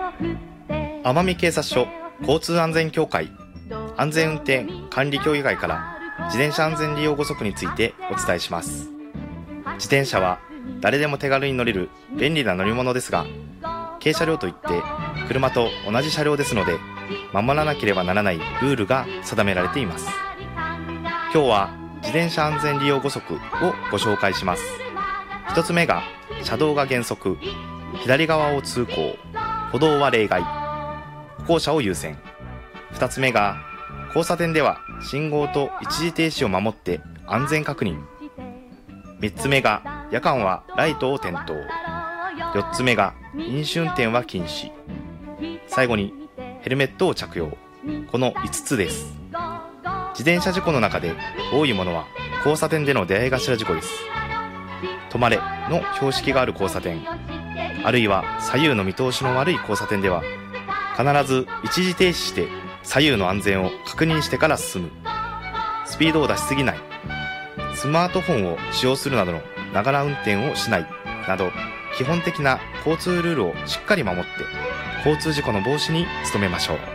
奄美警察署交通安全協会安全運転管理協議会から自転車安全利用5則についてお伝えします。自転車は誰でも手軽に乗れる便利な乗り物ですが、軽車両といって車と同じ車両ですので、守らなければならないルールが定められています。今日は自転車安全利用5則をご紹介します。一つ目が車道が原則、左側を通行、歩道は例外、歩行者を優先。二つ目が交差点では信号と一時停止を守って安全確認。三つ目が夜間はライトを点灯。四つ目が飲酒運転は禁止。最後にヘルメットを着用。この5つです。自転車事故の中で多いものは交差点での出会い頭事故です。止まれの標識がある交差点、あるいは左右の見通しの悪い交差点では必ず一時停止して左右の安全を確認してから進む。スピードを出しすぎない。スマートフォンを使用するなどのながら運転をしないなど、基本的な交通ルールをしっかり守って交通事故の防止に努めましょう。